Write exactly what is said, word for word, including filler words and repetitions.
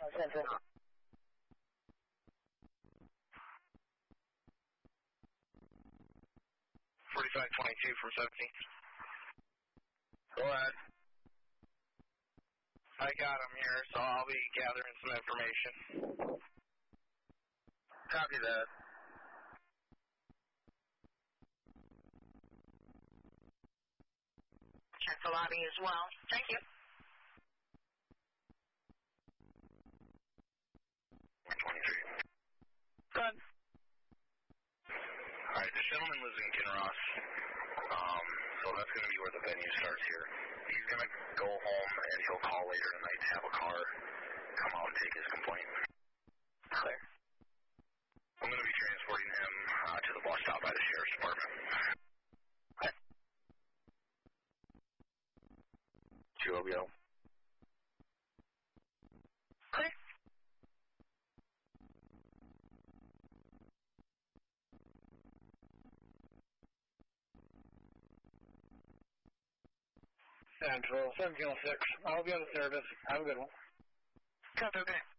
Central. forty-five twenty-two from seventeen. Go ahead. I got him here, so I'll be gathering some information. Copy that. Check the lobby as well. Thank you. one twenty-three. Good. All right, this gentleman lives in Kinross, um, so that's going to be where the venue starts here. He's going to go home, and he'll call later tonight to have a car come out and take his complaint. Clear. I'm going to be transporting him uh, to the bus stop by the sheriff's department. Okay. two O B O. Clear. Central, seventeen oh six. I'll be on the service. Have a good one. Copy, okay.